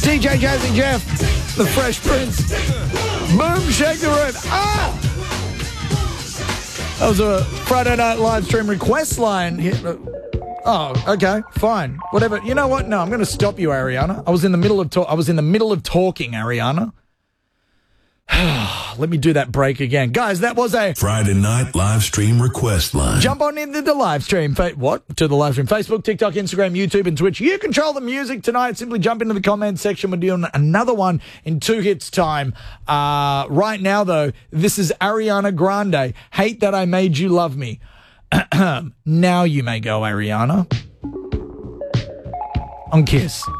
DJ Jazzy Jeff, the Fresh Prince. Boom, shake the room. Ah! That was a Friday night live stream request line. Oh, okay, fine, whatever. You know what? No, I'm going to stop you, Ariana. I was in the middle of talking, Ariana. Let me do that break again. Guys, that was a Friday night live stream request line. Jump on into the live stream. To the live stream? Facebook, TikTok, Instagram, YouTube, and Twitch. You control the music tonight. Simply jump into the comments section. We're doing another one in 2 hits time. Right now, though, this is Ariana Grande. Hate That I Made You Love Me. Now you may go, Ariana. On Kiss.